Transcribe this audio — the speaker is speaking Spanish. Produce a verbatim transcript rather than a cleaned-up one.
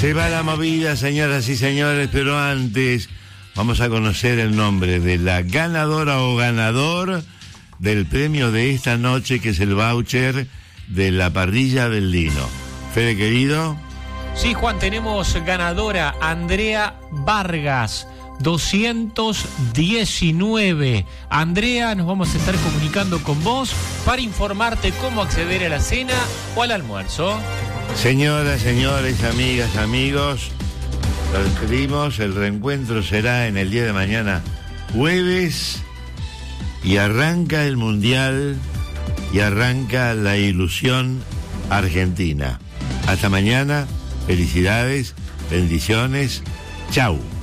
Se va la movida, señoras y señores, pero antes vamos a conocer el nombre de la ganadora o ganador del premio de esta noche, que es el voucher de la parrilla del Lino. Fede, querido. Sí, Juan, tenemos ganadora Andrea Vargas, doscientos diecinueve. Andrea, nos vamos a estar comunicando con vos para informarte cómo acceder a la cena o al almuerzo. Señoras, señores, amigas, amigos, lo despedimos. El reencuentro será en el día de mañana, jueves, y arranca el Mundial y arranca la ilusión argentina. Hasta mañana, felicidades, bendiciones, chau.